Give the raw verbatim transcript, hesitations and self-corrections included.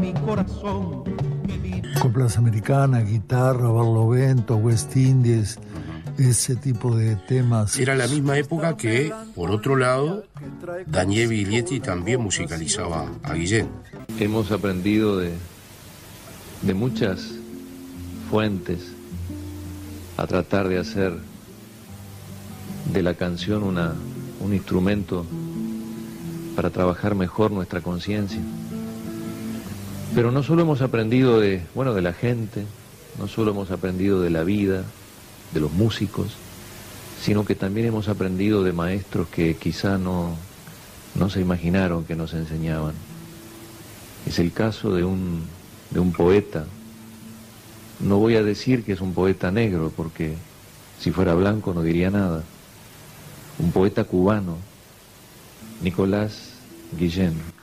mi corazón. Coplas americanas, guitarra, barlovento, West Indies, ese tipo de temas. Era la misma época que, por otro lado, Daniel Viglietti también musicalizaba a Guillén. Hemos aprendido de, de muchas fuentes a tratar de hacer de la canción una, un instrumento para trabajar mejor nuestra conciencia. Pero no solo hemos aprendido de, bueno, de la gente, no solo hemos aprendido de la vida, de los músicos, sino que también hemos aprendido de maestros que quizá no, no se imaginaron que nos enseñaban. Es el caso de un, de un poeta. No voy a decir que es un poeta negro, porque si fuera blanco no diría nada. Un poeta cubano, Nicolás Guillén.